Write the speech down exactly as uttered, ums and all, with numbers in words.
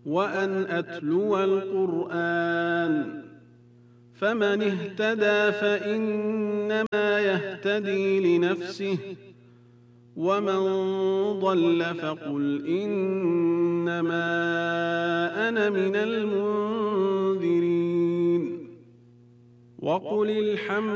وأن أتلو القرآن، فمن اهتدى فإنما يهتدي لنفسه، ومن ضل فقل إنما أنا من المنذرين. وقل الحمد